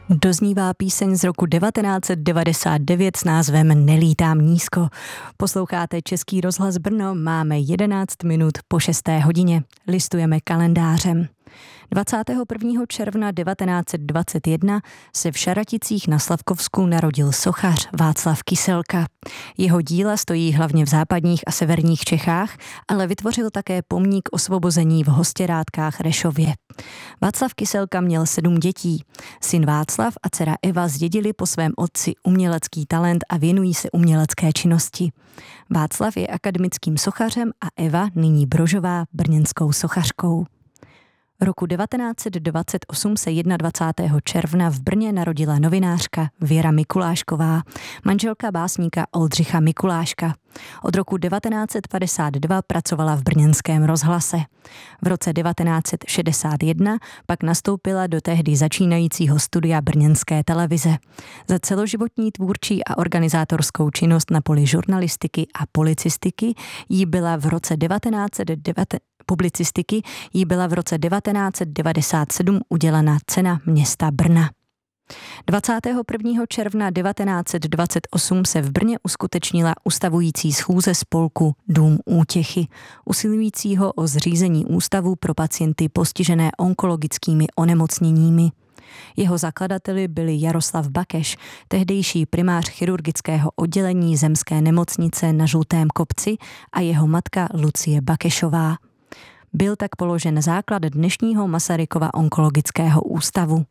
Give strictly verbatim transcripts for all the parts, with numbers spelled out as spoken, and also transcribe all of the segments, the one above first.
Doznívá píseň z roku devatenáct set devadesát devět s názvem Nelítám nízko. Posloucháte Český rozhlas Brno, máme jedenáct minut po šesté hodině. Listujeme kalendářem. dvacátého prvního června devatenáct set dvacet jedna se v Šaraticích na Slavkovsku narodil sochař Václav Kyselka. Jeho díla stojí hlavně v západních a severních Čechách, ale vytvořil také pomník osvobození v Hostěrádkách Rešově. Václav Kyselka měl sedm dětí. Syn Václav a dcera Eva zdědili po svém otci umělecký talent a věnují se umělecké činnosti. Václav je akademickým sochařem a Eva, nyní Brožová, brněnskou sochařkou. Roku devatenáct set dvacet osm se dvacátého prvního června v Brně narodila novinářka Věra Mikulášková, manželka básníka Oldřicha Mikuláška. Od roku devatenáct set padesát dva pracovala v brněnském rozhlase. V roce devatenáct set šedesát jedna pak nastoupila do tehdy začínajícího studia brněnské televize. Za celoživotní tvůrčí a organizátorskou činnost na poli žurnalistiky a policistiky jí byla v roce devatenáct set devatenáct publicistiky jí byla v roce devatenáct set devadesát sedm udělena cena města Brna. dvacátého prvního června devatenáct set dvacet osm se v Brně uskutečnila ustavující schůze spolku Dům útěchy, usilujícího o zřízení ústavu pro pacienty postižené onkologickými onemocněními. Jeho zakladateli byli Jaroslav Bakeš, tehdejší primář chirurgického oddělení zemské nemocnice na Žlutém kopci, a jeho matka Lucie Bakešová. Byl tak položen základ dnešního Masarykova onkologického ústavu.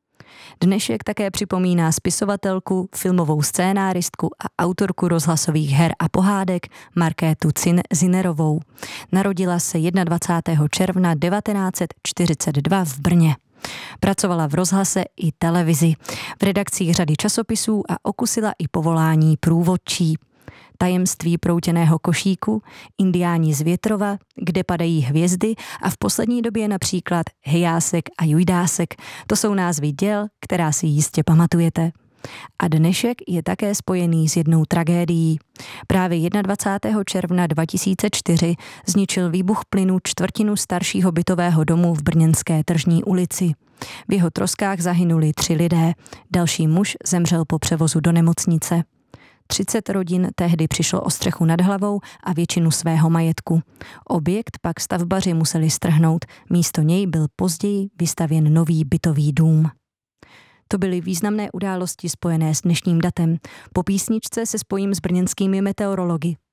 Dnešek také připomíná spisovatelku, filmovou scénáristku a autorku rozhlasových her a pohádek Markétu Zinnerovou. Narodila se dvacátého prvního června devatenáct set čtyřicet dva v Brně. Pracovala v rozhlase i televizi, v redakcích řady časopisů a okusila i povolání průvodčí. Tajemství proutěného košíku, Indiáni z Větrova, Kde padají hvězdy a v poslední době například Hejásek a Jujdásek. To jsou názvy děl, která si jistě pamatujete. A dnešek je také spojený s jednou tragédií. Právě dvacátého prvního června dva tisíce čtyři zničil výbuch plynu čtvrtinu staršího bytového domu v brněnské Tržní ulici. V jeho troskách zahynuli tři lidé, další muž zemřel po převozu do nemocnice. třicet rodin tehdy přišlo o střechu nad hlavou a většinu svého majetku. Objekt pak stavbaři museli strhnout, místo něj byl později vystavěn nový bytový dům. To byly významné události spojené s dnešním datem. Po písničce se spojím s brněnskými meteorology.